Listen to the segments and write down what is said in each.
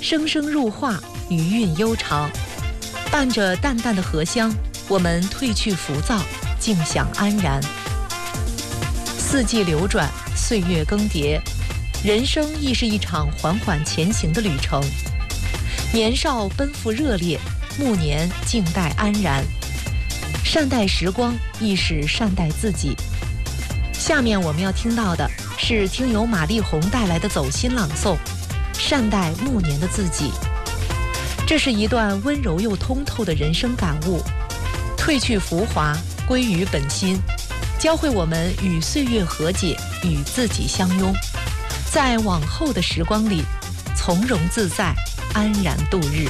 声声入画，余韵悠长。伴着淡淡的荷香，我们褪去浮躁，静享安然。四季流转，岁月更迭，人生亦是一场缓缓前行的旅程。年少奔赴热烈，暮年静待安然。善待时光，亦是善待自己。下面我们要听到的是听友马丽红带来的走心朗诵《善待暮年的自己》。这是一段温柔又通透的人生感悟，褪去浮华，归于本心，教会我们与岁月和解，与自己相拥，在往后的时光里从容自在，安然度日。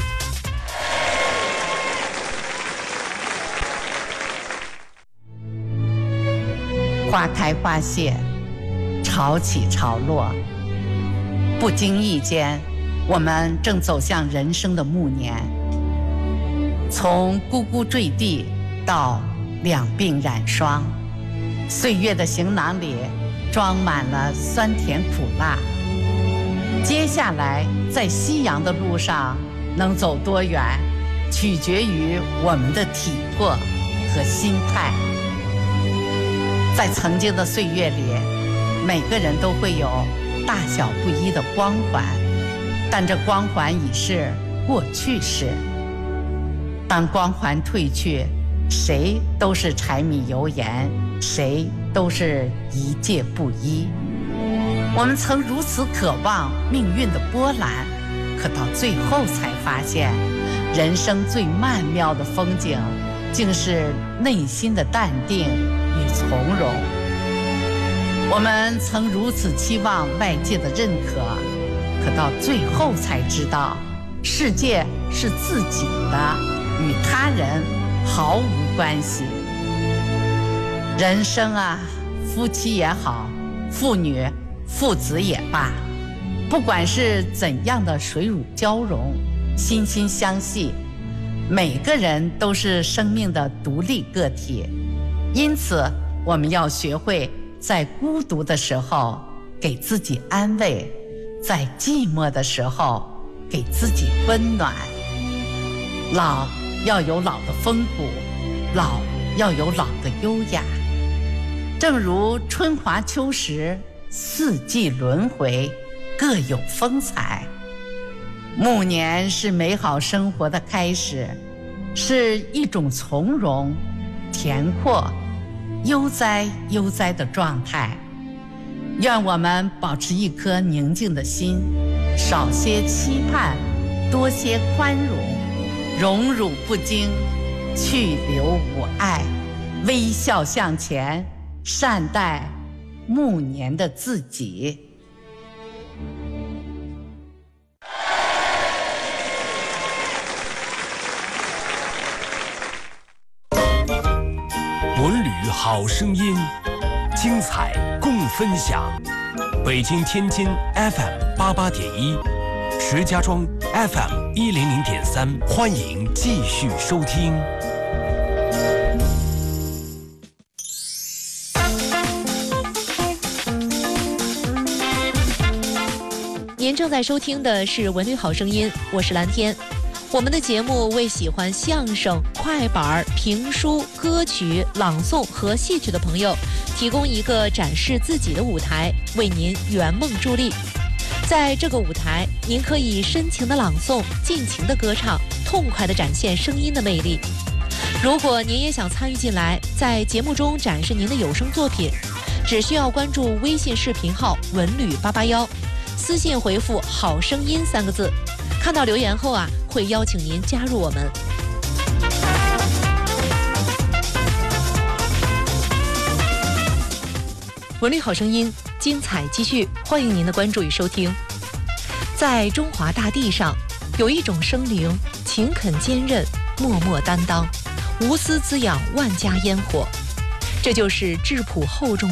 花开花谢，潮起潮落，不经意间，我们正走向人生的暮年。从呱呱坠地到两鬓染霜，岁月的行囊里装满了酸甜苦辣。接下来在夕阳的路上能走多远，取决于我们的体魄和心态。在曾经的岁月里，每个人都会有大小不一的光环，但这光环已是过去式。当光环褪去，谁都是柴米油盐，谁都是一介布衣。我们曾如此渴望命运的波澜，可到最后才发现，人生最曼妙的风景，竟是内心的淡定与从容。我们曾如此期望外界的认可，可到最后才知道，世界是自己的，与他人毫无关系。人生啊，夫妻也好，父女父子也罢，不管是怎样的水乳交融，心心相系，每个人都是生命的独立个体。因此我们要学会在孤独的时候给自己安慰，在寂寞的时候给自己温暖。老要有老的风骨，老要有老的优雅。正如春华秋实，四季轮回，各有风采。暮年是美好生活的开始，是一种从容、恬阔、悠哉悠哉的状态。愿我们保持一颗宁静的心，少些期盼，多些宽容，荣辱不惊，去留无碍，微笑向前，善待暮年的自己。 文旅好声音，精彩共分享。北京、天津 FM 88.1，石家庄 FM 100.3，欢迎继续收听。 您正在收听的是《文旅好声音》，我是蓝天。我们的节目为喜欢相声、快板、评书、歌曲、朗诵和戏曲的朋友提供一个展示自己的舞台，为您圆梦助力。在这个舞台，您可以深情的朗诵，尽情的歌唱，痛快的展现声音的魅力。如果您也想参与进来，在节目中展示您的有声作品，只需要关注微信视频号文旅881，私信回复好声音3个字，看到留言后会邀请您加入我们。文旅好声音，精彩继续，欢迎您的关注与收听。在中华大地上，有一种生灵，勤恳坚韧，默默担当，无私滋养万家烟火，这就是质朴厚重